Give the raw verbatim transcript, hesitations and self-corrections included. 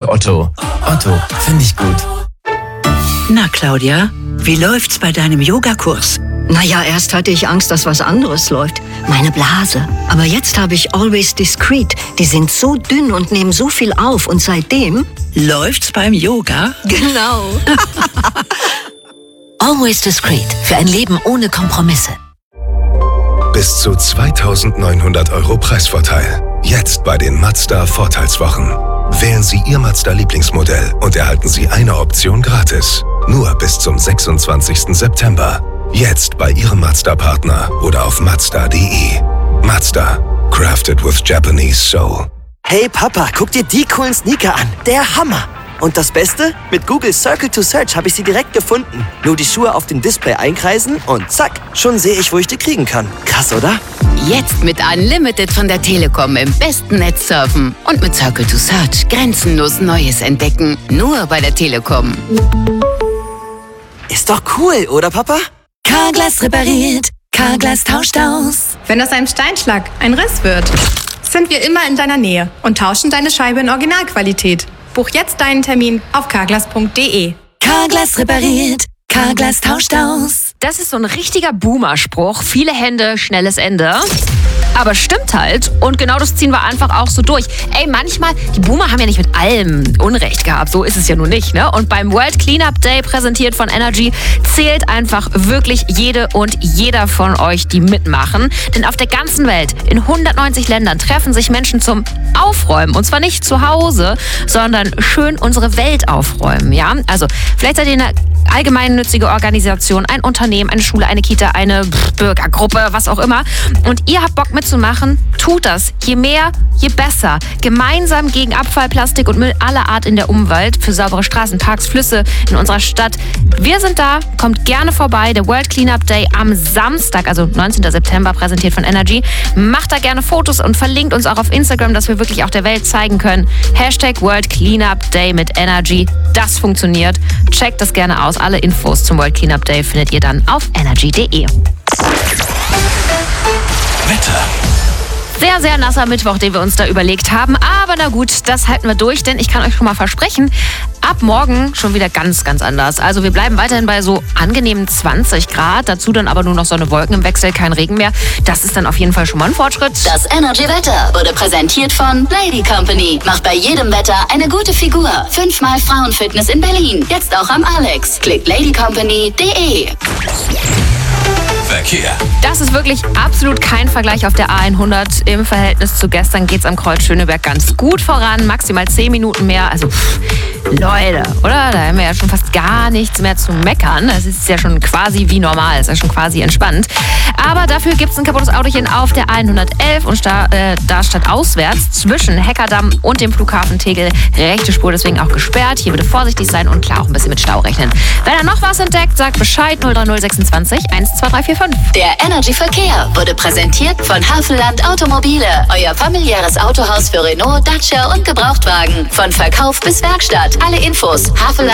Otto. Otto, finde ich gut. Na, Claudia, wie läuft's bei deinem Yogakurs? Naja, erst hatte ich Angst, dass was anderes läuft. Meine Blase. Aber jetzt habe ich Always Discreet. Die sind so dünn und nehmen so viel auf. Und seitdem... Läuft's beim Yoga? Genau. Always Discreet. Für ein Leben ohne Kompromisse. Bis zu zweitausendneunhundert Euro Preisvorteil. Jetzt bei den Mazda Vorteilswochen. Wählen Sie Ihr Mazda-Lieblingsmodell und erhalten Sie eine Option gratis. Nur bis zum sechsundzwanzigsten September. Jetzt bei Ihrem Mazda-Partner oder auf Mazda punkt de. Mazda. Crafted with Japanese soul. Hey Papa, guck dir die coolen Sneaker an. Der Hammer. Und das Beste? Mit Google Circle to Search habe ich sie direkt gefunden. Nur die Schuhe auf dem Display einkreisen und zack, schon sehe ich, wo ich die kriegen kann. Krass, oder? Jetzt mit Unlimited von der Telekom im besten Netz surfen. Und mit Circle to Search grenzenlos Neues entdecken. Nur bei der Telekom. Ist doch cool, oder Papa? Carglass repariert. Carglass tauscht aus. Wenn aus einem Steinschlag ein Riss wird, sind wir immer in deiner Nähe und tauschen deine Scheibe in Originalqualität. Buch jetzt deinen Termin auf carglass punkt de. Carglass repariert. Carglass tauscht aus. Das ist so ein richtiger Boomer-Spruch. Viele Hände, schnelles Ende. Aber stimmt halt. Und genau das ziehen wir einfach auch so durch. Ey, manchmal, die Boomer haben ja nicht mit allem Unrecht gehabt. So ist es ja nun nicht, ne? Und beim World Cleanup Day, präsentiert von Energy, zählt einfach wirklich jede und jeder von euch, die mitmachen. Denn auf der ganzen Welt, in hundertneunzig Ländern, treffen sich Menschen zum Aufräumen. Und zwar nicht zu Hause, sondern schön unsere Welt aufräumen, ja? Also, vielleicht seid ihr eine allgemeinnützige Organisation, ein Unternehmen, eine Schule, eine Kita, eine Bürgergruppe, was auch immer. Und ihr habt Bock mitzumachen, tut das. Je mehr, je besser. Gemeinsam gegen Abfall, Plastik und Müll aller Art in der Umwelt, für saubere Straßen, Parks, Flüsse in unserer Stadt. Wir sind da, kommt gerne vorbei. Der World Cleanup Day am Samstag, also neunzehnten September, präsentiert von Energy. Macht da gerne Fotos und verlinkt uns auch auf Instagram, dass wir wirklich auch der Welt zeigen können. Hashtag World Cleanup Day mit Energy. Das funktioniert. Checkt das gerne aus. Alle Infos zum World Cleanup Day findet ihr dann auf energy punkt de. Wetter. Sehr, sehr nasser Mittwoch, den wir uns da überlegt haben. Aber na gut, das halten wir durch, denn ich kann euch schon mal versprechen, ab morgen schon wieder ganz, ganz anders. Also wir bleiben weiterhin bei so angenehmen zwanzig Grad. Dazu dann aber nur noch Sonne, Wolken im Wechsel, kein Regen mehr. Das ist dann auf jeden Fall schon mal ein Fortschritt. Das Energy-Wetter wurde präsentiert von Lady Company. Macht bei jedem Wetter eine gute Figur. Fünfmal Frauenfitness in Berlin. Jetzt auch am Alex. Klickt lady company punkt de. Verkehr. Das ist wirklich absolut kein Vergleich auf der A hundert. Im Verhältnis zu gestern geht es am Kreuz Schöneberg ganz gut voran. Maximal zehn Minuten mehr. Also, pff, Leute, oder? Da haben wir ja schon fast gar nichts mehr zu meckern. Das ist ja schon quasi wie normal. Das ist ja schon quasi entspannt. Aber dafür gibt es ein kaputtes Autochen auf der A hundertelf und da, äh, da statt auswärts zwischen Heckerdamm und dem Flughafen Tegel. Rechte Spur deswegen auch gesperrt. Hier bitte vorsichtig sein und klar auch ein bisschen mit Stau rechnen. Wenn ihr noch was entdeckt, sagt Bescheid. null drei null sechsundzwanzig eins zwei drei vier fünf. Der Energy Verkehr wurde präsentiert von Hafenland Automobile. Euer familiäres Autohaus für Renault, Dacia und Gebrauchtwagen. Von Verkauf bis Werkstatt. Alle Infos Hafenland.